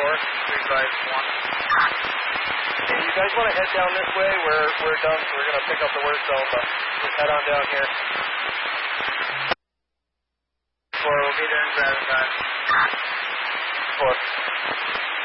Hey, you guys want to head down this way? We're done, so we're going to pick up the work zone, but just head on down here. 4, we'll be there in driving time. 4.